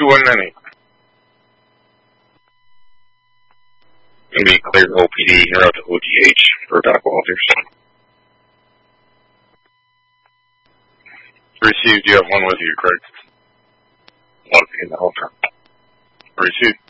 2198. Going to be clear OPD, you're out to OGH for Doc Walters. Received, you have one with you, correct? One in the hotel. Received.